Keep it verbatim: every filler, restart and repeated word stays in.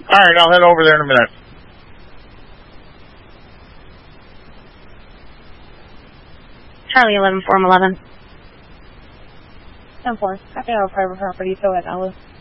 All right, I'll head over there in a minute. Charlie eleven, form eleven. ten four. Happy hour private property, so at Alice.